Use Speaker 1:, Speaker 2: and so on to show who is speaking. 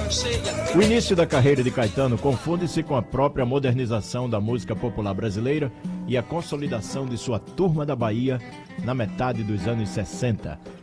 Speaker 1: O início da carreira de Caetano confunde-se com a própria modernização da música popular brasileira e a consolidação de sua Turma da Bahia na metade dos anos 60.